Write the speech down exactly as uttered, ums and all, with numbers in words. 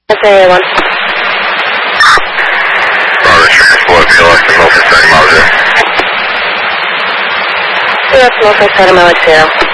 That's A one. Roger, transport, V L X to Milford, thirty miles zero. That's Milford, thirty miles zero.